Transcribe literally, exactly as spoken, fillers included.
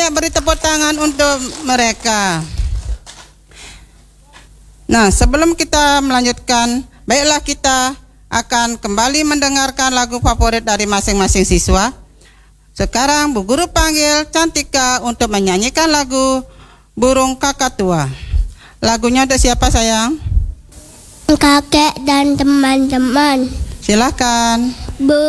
banyak beri tepuk tangan untuk mereka. Nah, sebelum kita melanjutkan, baiklah kita akan kembali mendengarkan lagu favorit dari masing-masing siswa. Sekarang Bu Guru panggil Cantika untuk menyanyikan lagu Burung Kakatua. Lagunya untuk siapa sayang? Kakek dan teman-teman. Silakan. Bu